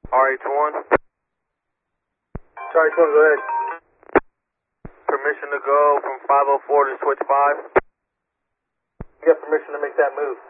RH1. Sorry, go ahead. Permission to go from 504 to switch 5. You got permission to make that move.